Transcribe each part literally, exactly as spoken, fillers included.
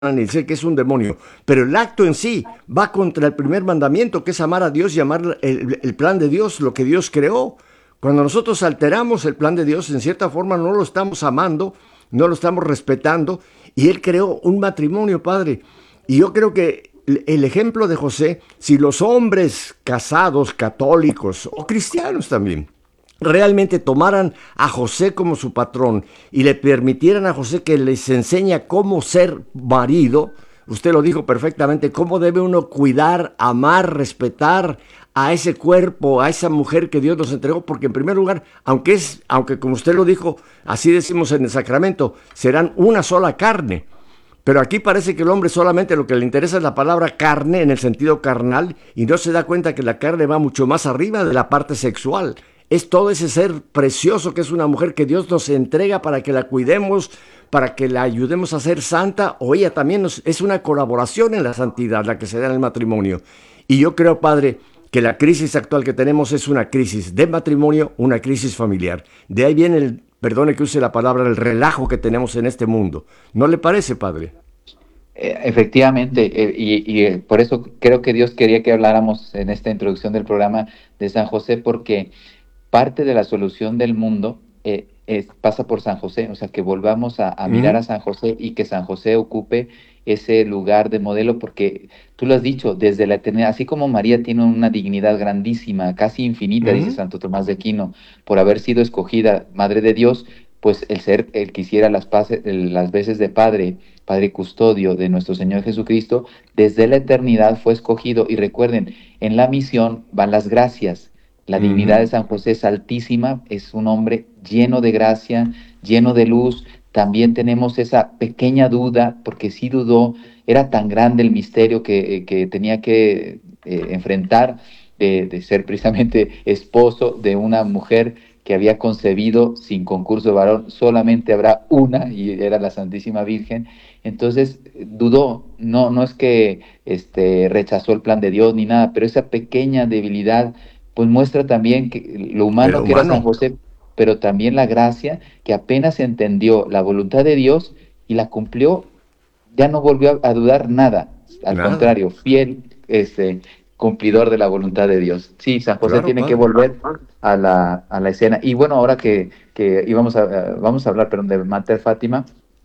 ni sé que es un demonio, pero el acto en sí va contra el primer mandamiento, que es amar a Dios y amar el, el plan de Dios, lo que Dios creó. Cuando nosotros alteramos el plan de Dios, en cierta forma no lo estamos amando, no lo estamos respetando, y Él creó un matrimonio, Padre. Y yo creo que el ejemplo de José, si los hombres casados, católicos o cristianos también, realmente tomaran a José como su patrón y le permitieran a José que les enseña cómo ser marido, usted lo dijo perfectamente, cómo debe uno cuidar, amar, respetar a ese cuerpo, a esa mujer que Dios nos entregó, porque en primer lugar, aunque es, aunque como usted lo dijo, así decimos en el sacramento, serán una sola carne. Pero aquí parece que el hombre solamente lo que le interesa es la palabra carne en el sentido carnal y no se da cuenta que la carne va mucho más arriba de la parte sexual. Es todo ese ser precioso que es una mujer que Dios nos entrega para que la cuidemos, para que la ayudemos a ser santa, o ella también nos, es una colaboración en la santidad la que se da en el matrimonio. Y yo creo, Padre, que la crisis actual que tenemos es una crisis de matrimonio, una crisis familiar. De ahí viene el, perdone que use la palabra, el relajo que tenemos en este mundo. ¿No le parece, Padre? Eh, Efectivamente, eh, y, y, eh, por eso creo que Dios quería que habláramos en esta introducción del programa de San José, porque parte de la solución del mundo eh, es, pasa por San José, o sea, que volvamos a, a mirar a Mm, San José y que San José ocupe ese lugar de modelo, porque tú lo has dicho, desde la eternidad, así como María tiene una dignidad grandísima, casi infinita, dice mm, Santo Tomás de Aquino, por haber sido escogida Madre de Dios, pues el ser, el que hiciera las, paces, las veces de Padre, Padre custodio de nuestro Señor Jesucristo, desde la eternidad fue escogido. Y recuerden, en la misión van las gracias. La dignidad de mm. San José es altísima, es un hombre lleno de gracia, lleno de luz. También tenemos esa pequeña duda, porque sí dudó, era tan grande el misterio que, que tenía que eh, enfrentar de, de ser precisamente esposo de una mujer que había concebido sin concurso de varón, solamente habrá una, y era la Santísima Virgen. Entonces dudó, no, no es que este, rechazó el plan de Dios ni nada, pero esa pequeña debilidad pues muestra también que lo De lo humano que era San humano. José, pero también la gracia, que apenas entendió la voluntad de Dios y la cumplió, ya no volvió a, a dudar nada, al Nada. contrario, fiel, este, cumplidor de la voluntad de Dios. Sí, San José Claro, tiene que Padre. volver a la, a la escena. Y bueno, ahora que, que íbamos a, a- vamos a hablar, perdón, de Mater Fátima,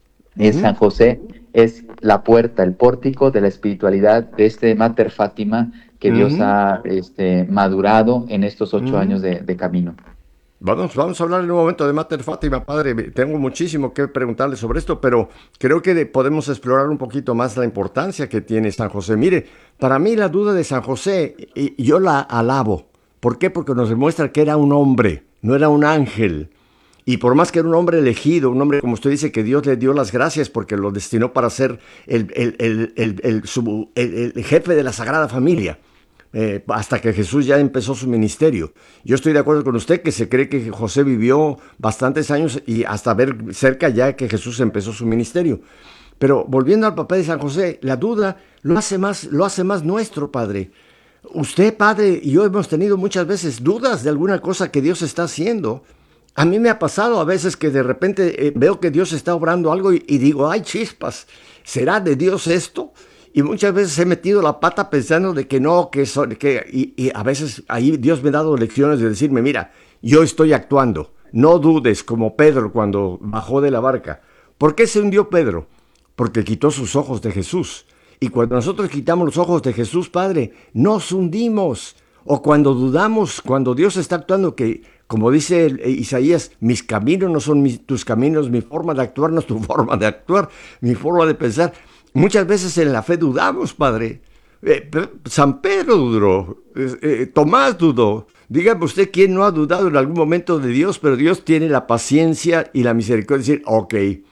es Ujú, San José, es la puerta, el pórtico de la espiritualidad de este Mater Fátima que Dios ujú, ha este, madurado en estos ocho ujú. años de, de camino. Vamos, vamos a hablar en un momento de Mater Fátima, Padre. Tengo muchísimo que preguntarle sobre esto, pero creo que de- podemos explorar un poquito más la importancia que tiene San José. Mire, para mí la duda de San José, y- y yo la alabo. ¿Por qué? Porque nos demuestra que era un hombre, no era un ángel. Y por más que era un hombre elegido, un hombre, como usted dice, que Dios le dio las gracias porque lo destinó para ser el, el- el- el- el- su- el- el jefe de la Sagrada Familia, eh, hasta que Jesús ya empezó su ministerio. Yo estoy de acuerdo con usted que se cree que José vivió bastantes años y hasta ver cerca ya que Jesús empezó su ministerio. Pero volviendo al papel de San José, la duda lo hace más, lo hace más nuestro, Padre. Usted, Padre, y yo hemos tenido muchas veces dudas de alguna cosa que Dios está haciendo. A mí me ha pasado a veces que de repente eh, veo que Dios está obrando algo y, y digo, ay chispas, ¿será de Dios esto? Y muchas veces he metido la pata pensando de que no, que eso, que, y, y a veces ahí Dios me ha dado lecciones de decirme, mira, yo estoy actuando, no dudes, como Pedro cuando bajó de la barca. ¿Por qué se hundió Pedro? Porque quitó sus ojos de Jesús. Y cuando nosotros quitamos los ojos de Jesús, Padre, nos hundimos. O cuando dudamos, cuando Dios está actuando, que como dice el- eh, Isaías, mis caminos no son mis- tus caminos, mi forma de actuar no es tu forma de actuar, mi forma de pensar. Muchas veces en la fe dudamos, Padre. Eh, Pe- San Pedro dudó, eh, eh, Tomás dudó. Dígame usted quién no ha dudado en algún momento de Dios, pero Dios tiene la paciencia y la misericordia de decir, ok,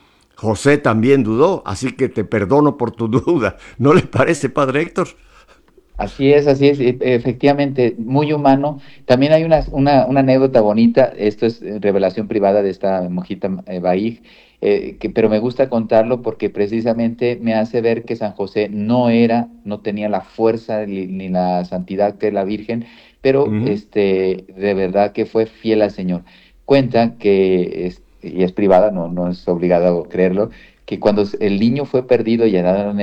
José también dudó, así que te perdono por tu duda. ¿No le parece, Padre Héctor? Así es, así es, e- efectivamente, muy humano. También hay una, una, una anécdota bonita, esto es eh, revelación privada de esta monjita eh, Baig, eh, que, pero me gusta contarlo porque precisamente me hace ver que San José no era, no tenía la fuerza ni, ni la santidad que la Virgen, pero Ujú, este, de verdad que fue fiel al Señor. Cuenta que, es, y es privada, no, no es obligado a creerlo, que cuando el niño fue perdido y hallaron